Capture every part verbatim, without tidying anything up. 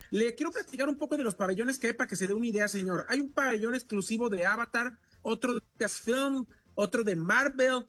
Le quiero platicar un poco de los pabellones que hay para que se dé una idea, señor. Hay un pabellón exclusivo de Avatar, otro de Lucasfilm, otro de Marvel,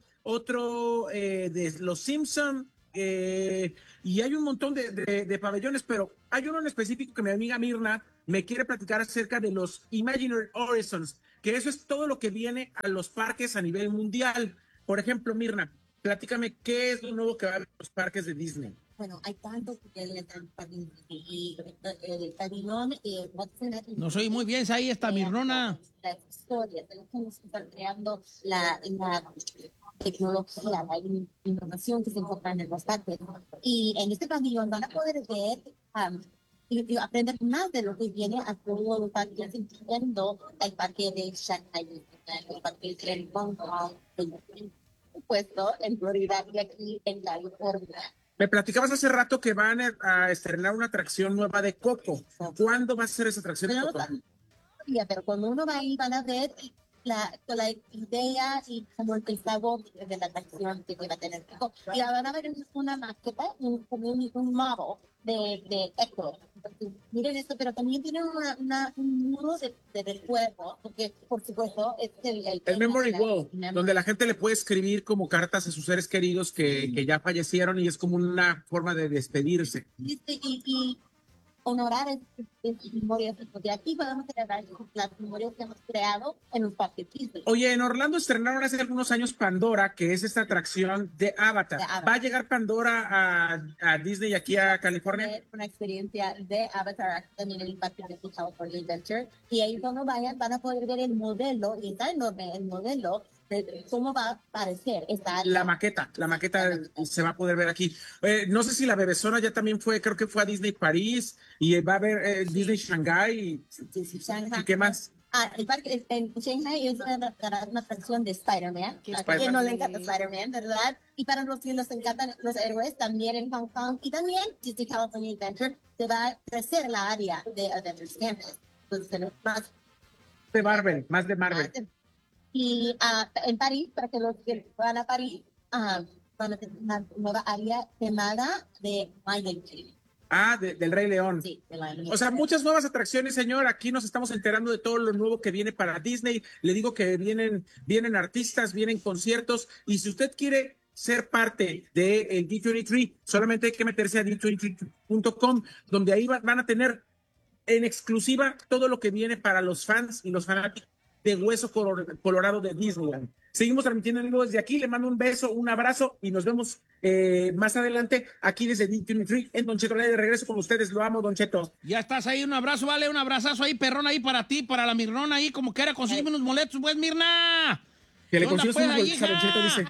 otro eh, de Los Simpson, eh, y hay un montón de, de, de pabellones, pero hay uno en específico que mi amiga Mirna me quiere platicar acerca de los Imaginary Horizons, que eso es todo lo que viene a los parques a nivel mundial. Por ejemplo, Mirna, platícame qué es lo nuevo que va a haber en los parques de Disney. Bueno, hay tantos que le están pagando y el pabellón eh, no soy muy bien, ahí está Mirnona. La historia, tenemos que estar creando la, la tecnología, la innovación que se encuentra en los parques. Y en este pabellón van a poder ver um, y, y aprender más de lo que viene a todos los parques, incluyendo el parque de Shanghai, el parque de Hong Kong, el puesto en Florida y aquí en California. Me platicabas hace rato que van a estrenar una atracción nueva de Coco. ¿Cuándo va a ser esa atracción de Coco? Pero cuando uno va ahí van a ver la, la idea y como el sabor de la atracción que va a tener Coco. Y van a ver una maqueta, un, un, un model de, de Echo. Miren esto, pero también tiene una, una, un muro de, de, del juego, porque por supuesto es el, el, el Memory Wall, memory. donde la gente le puede escribir como cartas a sus seres queridos que, mm. que ya fallecieron y es como una forma de despedirse. Y, y, y honorar esas memorias, porque aquí podemos celebrar las memorias que hemos creado en los parques. Oye, en Orlando estrenaron hace algunos años Pandora, que es esta atracción de Avatar. de Avatar. ¿Va a llegar Pandora a, a Disney aquí a California? Una experiencia de Avatar también en el parque de California Adventure. Y ahí cuando vayan van a poder ver el modelo, y está enorme el modelo, de cómo va a parecer esta área. La maqueta, la maqueta la se va a poder ver aquí. Eh, no sé si la bebezona ya también fue, creo que fue a Disney París, y va a haber eh, sí. Disney Shanghai. Sí, sí, Shanghai. ¿Y qué más? Ah, el parque en Shanghai es una, una atracción de Spider-Man. A quien no le encanta Spider-Man, ¿verdad? Y para los que nos encantan los héroes, también en Hong Kong y también Disney California Adventure, se va a crecer la área de Adventure Campus. Entonces, tenemos más de Marvel, más de Marvel. Más de, Y uh, en París, para que los que van a París, uh, van a tener una nueva área llamada de Lion King. Ah, de, del Rey León. Sí, de Lion King. O sea, muchas nuevas atracciones, señor. Aquí nos estamos enterando de todo lo nuevo que viene para Disney. Le digo que vienen, vienen artistas, vienen conciertos. Y si usted quiere ser parte de el D veintitrés, solamente hay que meterse a D veintitrés punto com, donde ahí va, van a tener en exclusiva todo lo que viene para los fans y los fanáticos de Hueso Colorado de Disneyland. Seguimos transmitiendo en vivo desde aquí. Le mando un beso, un abrazo y nos vemos eh, más adelante aquí desde D veintitrés en Don Cheto. De regreso con ustedes. Lo amo, Don Cheto. Ya estás ahí. Un abrazo, vale. Un abrazazo ahí, perrón, ahí para ti, para la Mirnona ahí. Como quiera, consígueme unos boletos, pues, Mirna. Que le consigues unos boletos a Don Cheto, dice.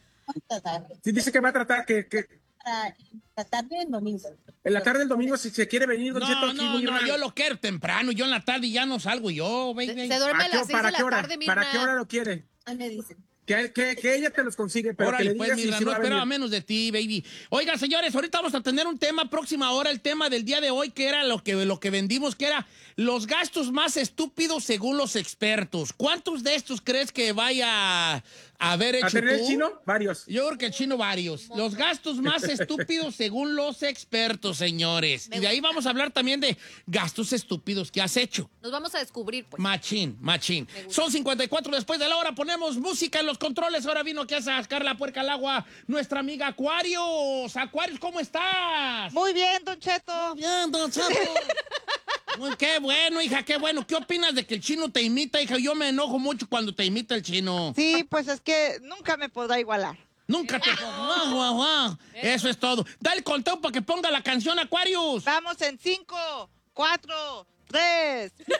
Sí, dice que va a tratar que... que... La tarde del domingo. En la tarde del domingo, si se quiere venir, Don no, Cheto, aquí no, muy no, raro. yo lo quiero temprano. Yo en la tarde ya no salgo yo. Baby. Se, se duerme a las seis de la hora? tarde, Mirna. ¿Para qué hora lo quiere? Ah, me dicen. Que, que, que ella te los consigue, pero Órale, que le pues, digas mira, si no va a esperaba venir. menos de ti, baby. Oiga, señores, ahorita vamos a tener un tema próxima hora, el tema del día de hoy, que era lo que, lo que vendimos, que era los gastos más estúpidos según los expertos. ¿Cuántos de estos crees que vaya a haber hecho ¿A tener el tú? chino? Varios. Yo creo que el chino varios. Los gastos más estúpidos según los expertos, señores. Me Y de ahí gusta. vamos a hablar también de gastos estúpidos que has hecho. Nos vamos a descubrir, pues. Machín, machín. Me gusta. Son cincuenta y cuatro después de la hora. Ponemos música en los controles. Ahora vino aquí a sacar la puerca al agua nuestra amiga Aquarius. Aquarius, ¿cómo estás? Muy bien, Don Cheto. Bien, don Cheto. Muy, qué bueno, hija, qué bueno. ¿Qué opinas de que el chino te imita, hija? Yo me enojo mucho cuando te imita el chino. Sí, pues es que nunca me podrá igualar. Nunca te... Guau, guau, guau. Eso es todo. Da el conteo para que ponga la canción, Aquarius. Vamos en cinco, cuatro, tres, dos,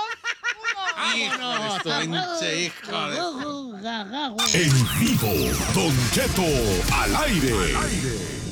uno. Vámonos. Pinche hijo de... Vámonos. En vivo, Don Cheto al aire.